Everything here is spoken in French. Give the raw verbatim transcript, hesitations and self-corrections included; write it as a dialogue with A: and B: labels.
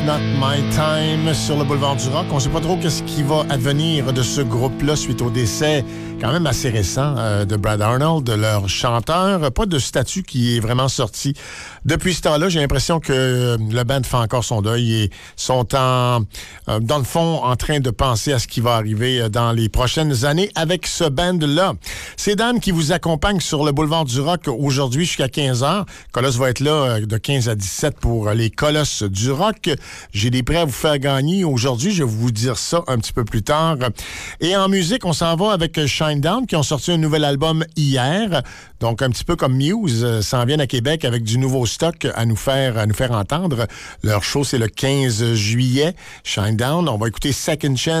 A: Not My Time sur le boulevard du Rock. On ne sait pas trop qu'est-ce qui va advenir de ce groupe-là suite au décès quand même assez récent euh, de Brad Arnold, de leur chanteur. Pas de statut qui est vraiment sorti depuis ce temps-là. J'ai l'impression que le band fait encore son deuil et sont en, euh, dans le fond en train de penser à ce qui va arriver dans les prochaines années avec ce band-là. C'est Dan qui vous accompagne sur le boulevard du Rock aujourd'hui jusqu'à quinze heures. Colosse va être là de quinze à dix-sept pour les Colosses du Rock. J'ai des prêts à vous faire gagner aujourd'hui. Je vais vous dire ça un petit peu plus tard. Et en musique, on s'en va avec Shinedown qui ont sorti un nouvel album hier. Donc, un petit peu comme Muse, euh, s'en viennent à Québec avec du nouveau stock à nous faire, à nous faire entendre. Leur show, c'est le quinze juillet. Shinedown. On va écouter Second Chance.